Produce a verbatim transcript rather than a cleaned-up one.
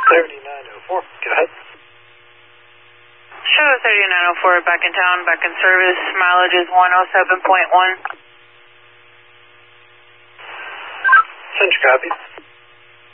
thirty-nine oh four, go ahead. Show thirty-nine oh four, back in town, back in service. Mileage is one oh seven point one. Cinch copy.